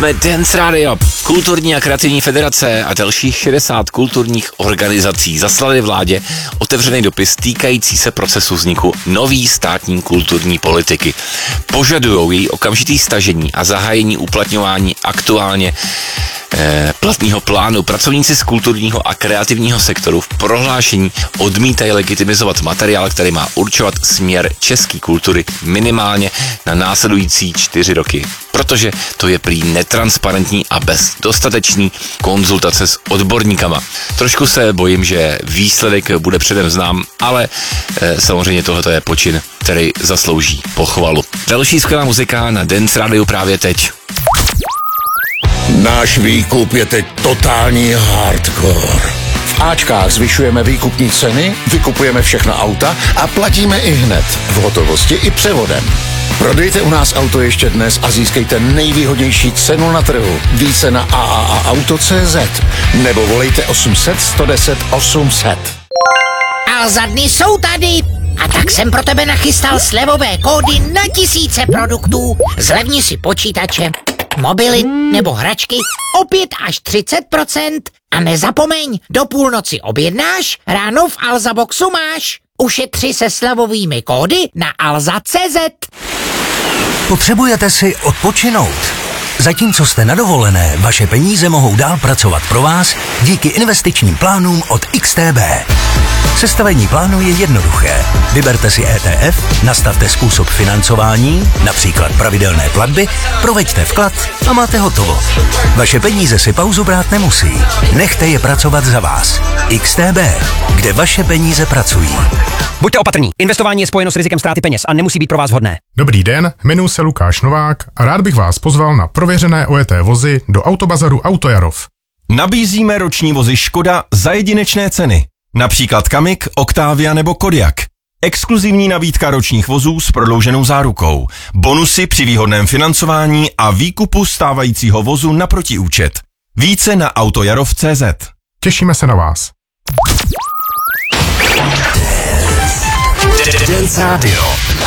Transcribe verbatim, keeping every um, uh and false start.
jsme Dance Radio. Kulturní a kreativní federace a dalších šedesát kulturních organizací zaslali vládě otevřený dopis týkající se procesu vzniku nový státní kulturní politiky. Požadujou její okamžitý stažení a zahájení uplatňování aktuálně eh, platného plánu. Pracovníci z kulturního a kreativního sektoru v prohlášení odmítají legitimizovat materiál, který má určovat směr české kultury minimálně na následující čtyři roky. Protože to je prý netransparentní a bez dostatečný konzultace s odborníkama. Trošku se bojím, že výsledek bude předem znám, ale e, samozřejmě tohle je počin, který zaslouží pochvalu. Další skvělá muzika na Dance Radio právě teď. Náš výkup je teď totální hardcore. V Ačkách zvyšujeme výkupní ceny, vykupujeme všechna auta a platíme i hned, v hotovosti i převodem. Prodejte u nás auto ještě dnes a získejte nejvýhodnější cenu na trhu. Více na a a a auto tečka cé zet nebo volejte osm set, sto deset, osm set. Alza dny jsou tady a tak jsem pro tebe nachystal slevové kódy na tisíce produktů. Zlevni si počítače, mobily nebo hračky o pět až třicet procent a nezapomeň, do půlnoci objednáš, ráno v Alza Boxu máš. Ušetři se slevovými kódy na alza tečka cé zet. Potřebujete si odpočinout? Zatímco jste na dovolené, vaše peníze mohou dál pracovat pro vás díky investičním plánům od X T B. Sestavení plánu je jednoduché. Vyberte si E T F, nastavte způsob financování, například pravidelné platby, proveďte vklad a máte hotovo. Vaše peníze si pauzu brát nemusí. Nechte je pracovat za vás. X T B, kde vaše peníze pracují. Buďte opatrní. Investování je spojeno s rizikem ztráty peněz a nemusí být pro vás vhodné. Dobrý den, jmenuji se Lukáš Novák a rád bych vás pozval na prověřené ojeté vozy do Autobazaru Autojarov. Nabízíme roční vozy Škoda za jedinečné ceny. Například Kamik, Octavia nebo Kodiaq. Exkluzivní nabídka ročních vozů s prodlouženou zárukou. Bonusy při výhodném financování a výkupu stávajícího vozu na protiúčet. Více na autojarov tečka cé zet. Těšíme se na vás. Dance Radio.